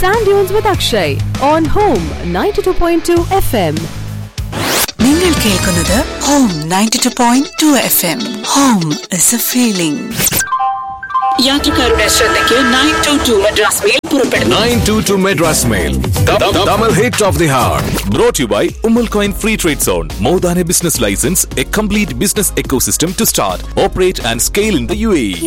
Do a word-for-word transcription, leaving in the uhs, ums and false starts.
Sand Dunes with Akshay on Home ninety-two point two F M. നിങ്ങൾ കേൾക്കുന്നത് Home ninety-two point two F M. Home is a feeling. യാത്രക്കാരുടെ ശ്രദ്ധയ്ക്ക് nine two two Madras mail പുറപ്പെടുന്നു. nine two two Madras Mail. Tamil hit of the hour. Brought to you by Umal Coin Free Trade Zone. More than a business license, a complete business ecosystem to start, operate and scale in the U A E.